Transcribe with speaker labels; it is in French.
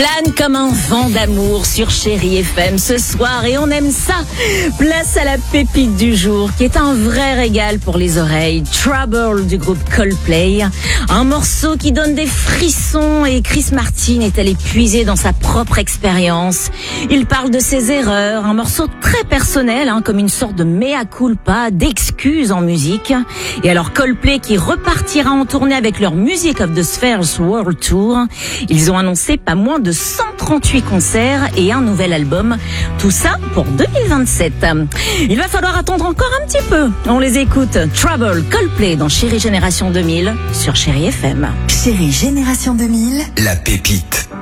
Speaker 1: plane comme un vent d'amour sur Chérie FM ce soir et on aime ça. Place à la pépite du jour qui est un vrai régal pour les oreilles. Trouble du groupe Coldplay. Un morceau qui donne des frissons et Chris Martin est allé puiser dans sa propre expérience. Il parle de ses erreurs, un morceau très personnel, comme une sorte de mea culpa, d'excuses en musique. Et alors Coldplay qui repartira en tournée avec leur Music of the Spheres World Tour. Ils ont annoncé pas moins de 138 concerts et un nouvel album. Tout ça pour 2027. Il va falloir attendre encore un petit peu. On les écoute. Trouble, Coldplay dans Chérie Génération 2000 sur Chérie FM.
Speaker 2: Chérie Génération 2000,
Speaker 3: la pépite.